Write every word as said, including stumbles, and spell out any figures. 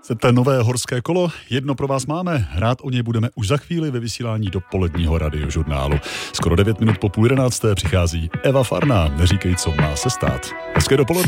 Chcete nové horské kolo? Jedno pro vás máme. Hrát o něj budeme už za chvíli ve vysílání dopoledního radiožurnálu. Skoro devět minut po půl jedenácté přichází Eva Farná. Neříkej, co má se stát. Hezké dopoledne.